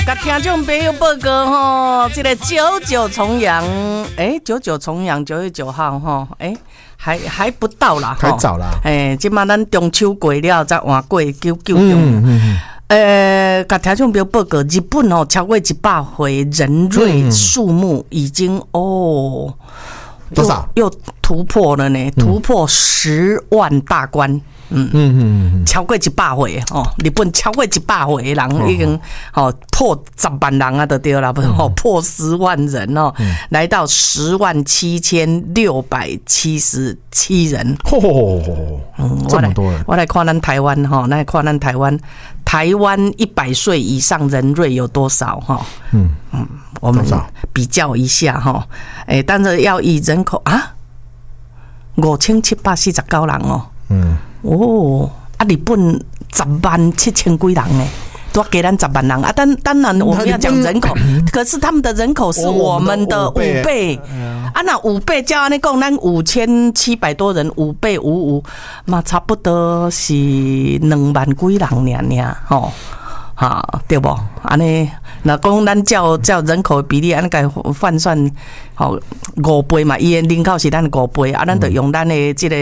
甲听众朋友报告吼，这个99重阳，99重阳9月9号吼，还不到啦， 还早啦。 今嘛咱中秋过了，才换过9中。甲听众朋友报告，日本哦超过100回人瑞数目已经多少？ 又突破了呢，突破10万大关。超过100回哦，日本超过100回人已经破10万人啊，就对了，破10万人哦，来到107677人。 这么多人！ 我来看咱台湾哈，来看咱台湾100岁以上人瑞有多少哈？我们比较一下哈，但是要以人口啊，5749人哦。日本107000几人呢，多给咱10万人啊！当然我们要讲人口，可是他们的人口是我们的5倍啊！那5倍照安尼讲，咱5700多人，5倍55，嘛差不多是2万几人尔吼。对不？安尼，那讲咱照人口的比例，安尼个换算，5倍嘛，伊的人口是咱5倍，咱就用咱的这个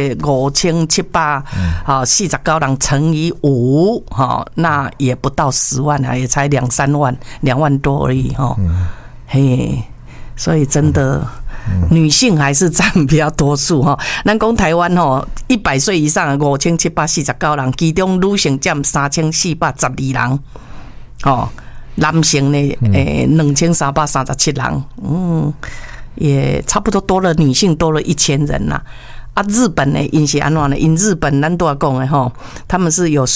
5749人乘以5，那也不到10万啊，也才2-3万，2万多而已嘿，所以真的。女性还是占比较多数哈，咱讲台湾100岁以上的5749人，其中女性占3412人，男性呢2337人，也差不多多了，女性多了1000人啦。日本呢，因是安怎呢？因日本咱都要讲的吼，他们是有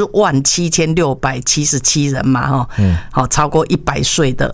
107677人嘛超过100岁的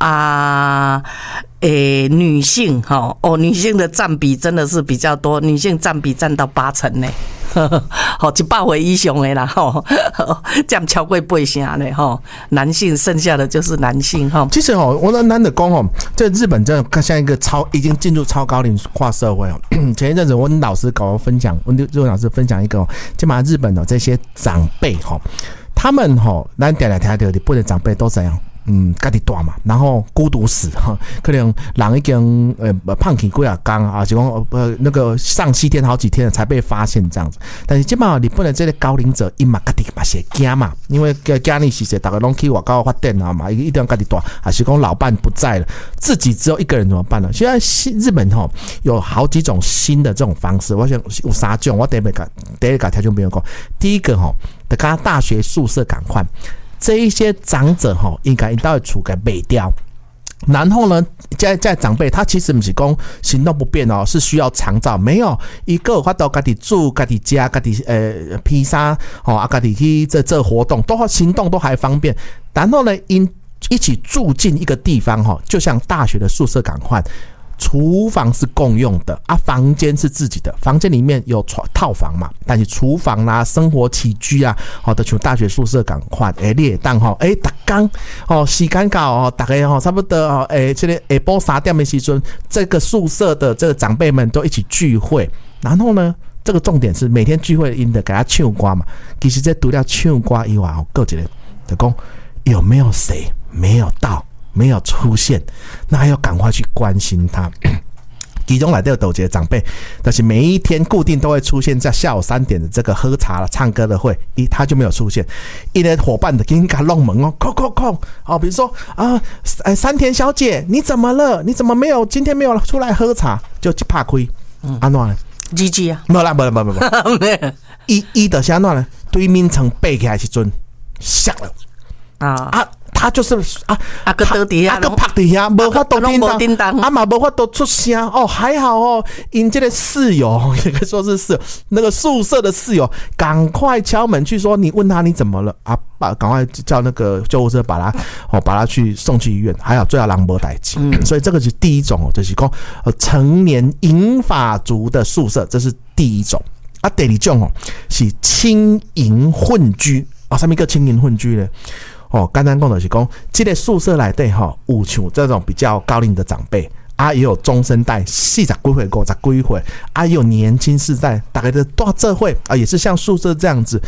女性女性的占比真的是比较多，女性占比占到80%呢。100回以上的啦占超过80%呢男性剩下的就是男性其实我难得讲这日本真的像一个已经进入超高龄化社会前一阵子我老师跟我分享，我日文老师分享一个，基本上日本这些长辈他们咱常常听到日本的长辈都怎样？家己大嘛，然后孤独死可能人已经胖起几啊天啊，就讲那个上7天好几天了才被发现这样子。但是基本上日本的这个高龄者，因嘛家己嘛是惊嘛，因为家里是大家拢去外口发展啊嘛，一定要家己大，还是讲老伴不在了，自己只有一个人怎么办呢？现在日本有好几种新的这种方式，我想有3种，我第一个条件没有讲，第一个就跟大学宿舍赶快。这一些长者应该都会处给卖掉，然后呢，在长辈他其实不是说行动不便是需要长照，没有一个有法度自己住、自己家、自己披萨自己去这活动都行动都还方便，然后呢，一起住进一个地方就像大学的宿舍赶快。厨房是共用的房间是自己的，房间里面有套房嘛，但是厨房啦、生活起居啊，都像大学宿舍同款，你会当每天时间到大家差不多这个下晡3点的时阵，这个宿舍的这个长辈们都一起聚会，然后呢，这个重点是每天聚会因的给他唱歌嘛，其实这除了唱歌以外还有一个就说有没有谁没有到。没有出现，那要赶快去关心他。其中来的有一个长辈，但是每一天固定都会出现在下午3点的这个喝茶唱歌的会，他就没有出现。一的伙伴的给他弄门比如说山田小姐，你怎么了？你怎么今天没有出来喝茶？就怕亏，安怎呢 ？GG 啊！ 没啦，一的是安怎呢？对面层背起来时阵，响了他就是个倒底下， 个趴底下，无法度叮当，嘛无法度出声还好因这个室友也可以说是室友，那个宿舍的室友赶快敲门去说，你问他你怎么了赶快叫那个救护车把他去送去医院，还好最后人没事情。所以这个是第一种就是说成年银发族的宿舍，这是第一种第二种是青银混居什么叫青银混居呢？简单讲就是讲，这个宿舍内底有像这种比较高龄的长辈也有中生代40几岁、50几岁也有年轻世代，大概的大这会也是像宿舍这样子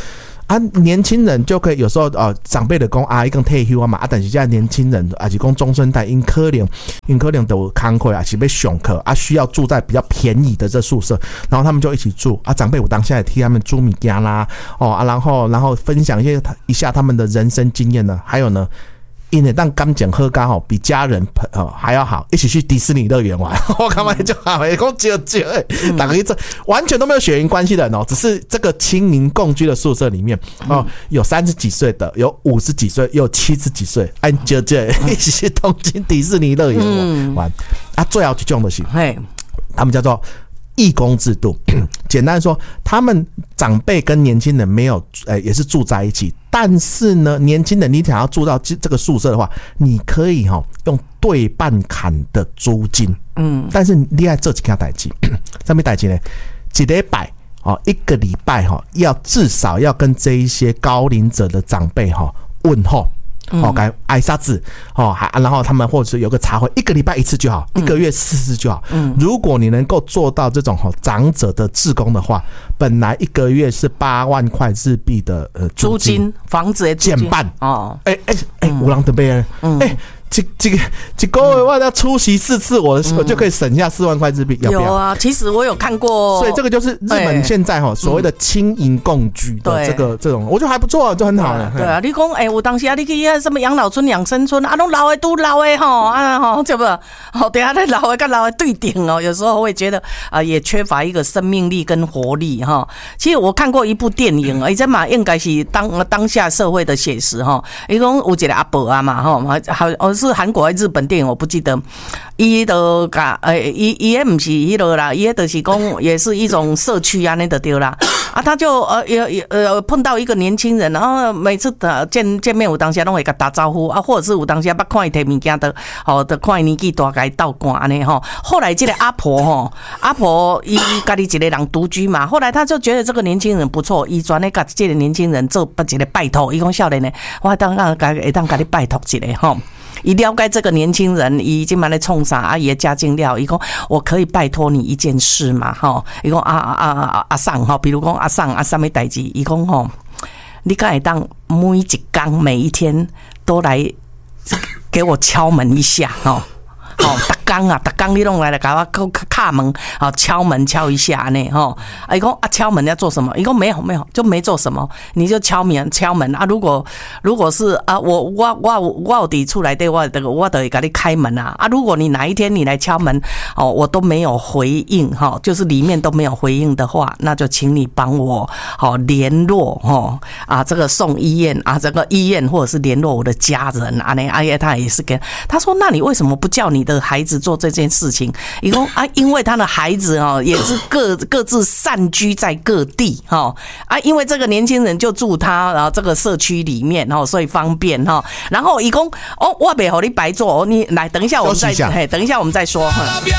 啊，年轻人就可以有时候长辈的讲啊，伊讲退休啊嘛，但是现在年轻人啊是讲中生代，因可能都有工课啊，是被上课啊，需要住在比较便宜的这宿舍，然后他们就一起住啊。长辈我当下也替他们煮米羹啦，然后分享一下他们的人生经验呢，还有呢。因为当感情好刚好比家人还要好，一起去迪士尼乐园玩，我干嘛就好，讲就大家完全都没有血缘关系的人只是这个亲民共居的宿舍里面有30几岁的，有50几岁，有70几岁，按就一起去东京迪士尼乐园玩啊，最后一种的是，他们叫做义工制度。简单说，他们长辈跟年轻人没有也是住在一起，但是呢，年轻人你想要住到这个宿舍的话，你可以用对半砍的租金，但是你要做几件代志，什么代志呢？一个礼拜要至少要跟这一些高龄者的长辈问候。该挨沙子然后他们或者是有个茶会，一个礼拜1次就好，一个月4次就好。如果你能够做到这种长者的志工的话，本来1个月是8万块日币的租金， 房子的减半有人特别这个月我要出席4次，我就可以省下4万块日币，要不要？ 有啊，其实我有看过， 所以这个就是日本现在所谓的亲邻共居的这种，我觉得还不错，就很好了。 对啊，你讲有当时你去什么养老村、养生村拢老的都老的对不？等下老的跟老的对顶有时候会觉得也缺乏一个生命力跟活力其实我看过一部电影，而且嘛应该是当下社会的写实伊讲有一个阿伯啊嘛是韩国还是日本电影我不记得，伊都伊也不是迄个啦，伊就是讲也是一种社区啊，那就对啦。他就碰到一个年轻人，然后每次见面有当下拢会甲打招呼或者是有当下捌看伊摕物件的看伊年纪大甲伊斗寒安尼后来这个阿婆伊家己一个人独居嘛，后来他就觉得这个年轻人不错，伊专咧甲这个年轻人做一个拜托，伊讲少年的，我会当甲你拜托一下伊了解这个年轻人，伊今晚在冲啥阿姨家境料，伊讲我可以拜托你一件事嘛，伊讲阿桑比如讲阿桑什么代志，伊讲你敢会当每一天都来给我敲门一下逐工你拢来给我敲门敲门敲一下呢伊讲敲门要做什么？伊讲没有就没做什么，你就敲门如果是我有伫厝内底我就会给你开门如果你哪一天你来敲门我都没有回应就是里面都没有回应的话，那就请你帮我联络这个送医院这个医院或者是联络我的家人他也是跟他说，那你为什么不叫你的孩子做这件事情？因为他的孩子也是各自散居在各地因为这个年轻人就住他这个社区里面所以方便然后伊讲我不让你白做你来等一下我们再说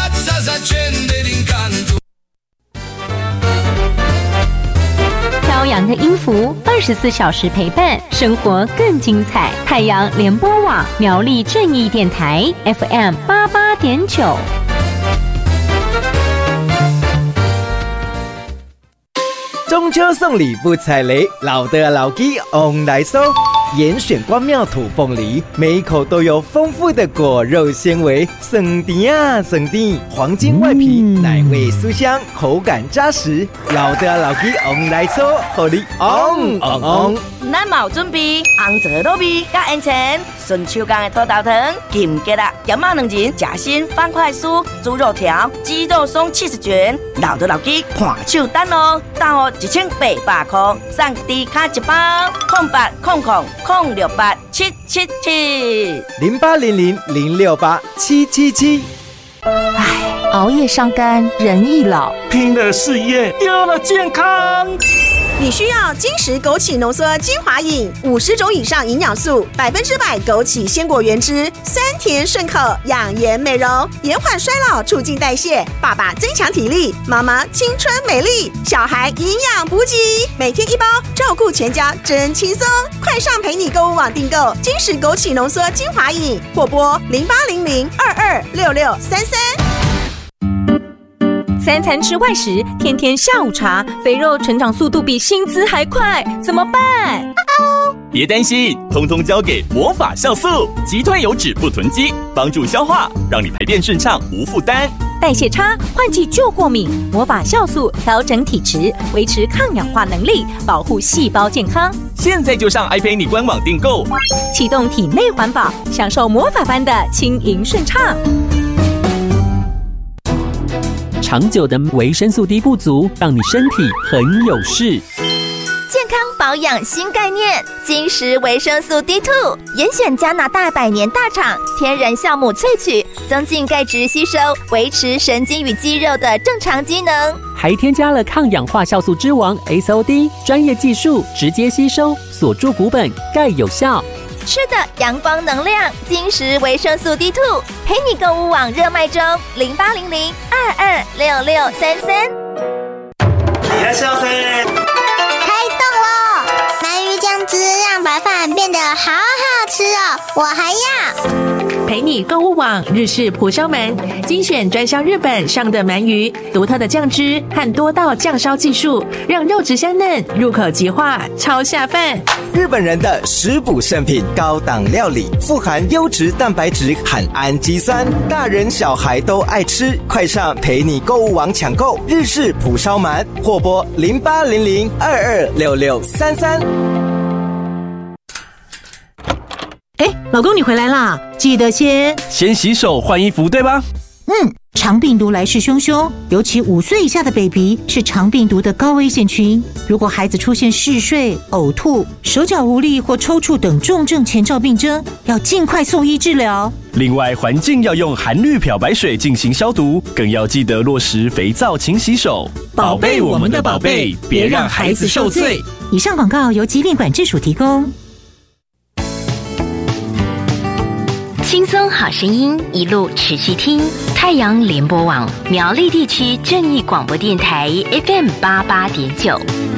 飘扬的音符，24小时陪伴，生活更精彩。太阳联播网苗栗正义电台 FM 88.9。 中秋送礼不踩雷，老的老鸡 on 来收。严选关庙土凤梨，每一口都有丰富的果肉纤维，酸甜啊酸甜，黄金外皮，奶味酥香，口感扎实。老的老鸡 on 来收，互你 on。 咱嘛有准备红枣糯米加烟肠，顺手工的土豆糖、金桔啦、咸肉两仁、夹心方块酥、猪肉条、鸡肉松70卷，老的老鸡看手单哦，单哦1800块，送低卡一包，0800-068-777。 唉，熬夜伤肝，人易老， 拼了事业，丢了健康。 你需要金石枸杞浓缩精华饮，50种以上营养素，100%枸杞鲜果原汁，酸甜顺口，养颜美容，延缓衰老，促进代谢。爸爸增强体力，妈妈青春美丽，小孩营养补给，每天1包，照顾全家真轻松。快上陪你购物网订购金石枸杞浓缩精华饮，或拨0800-226633。 3餐吃外食，天天下午茶，肥肉成长速度比薪资还快，怎么办？ 别担心，通通交给魔法酵素，击退油脂不囤积，帮助消化，让你排便顺畅无负担。 代谢差，换季就过敏，魔法酵素调整体质，维持抗氧化能力，保护细胞健康。 现在就上iPay官网订购， 启动体内环保，享受魔法般的轻盈顺畅。 长久的维生素 D 不足，让你身体很有事。 健康保养新概念，金石维生素 D2， 严选加拿大100年大厂天然酵母萃取，增进钙质吸收，维持神经与肌肉的正常机能， 还添加了抗氧化酵素之王 SOD， 专业技术直接吸收，锁住骨本，钙有效。 吃的阳光能量，金石维生素 D2， 陪你购物网热卖中，0800-226633。 いらっしゃいませ。 汁让白饭变得好好吃哦，我还要。 陪你购物网日式蒲烧鳗，精选专销日本上的鳗鱼，独特的酱汁和多道酱烧技术，让肉质香嫩，入口即化，超下饭。 日本人的食补圣品，高档料理，富含优质蛋白质和氨基酸，大人小孩都爱吃。快上陪你购物网抢购日式蒲烧鳗，或拨0800-226633。 老公你回来啦，记得先洗手换衣服，对吧？ 肠病毒来势汹汹，尤其5岁以下的 baby 是肠病毒的高危险群。如果孩子出现嗜睡、呕吐、手脚无力或抽搐等重症前兆病征，要尽快送医治疗。 另外，环境要用含氯漂白水进行消毒，更要记得落实肥皂勤洗手，宝贝我们的宝贝，别让孩子受罪。 以上广告由疾病管制署提供。 轻松好声音，一路持续听。太阳联播网苗栗地区正义广播电台 FM88.9。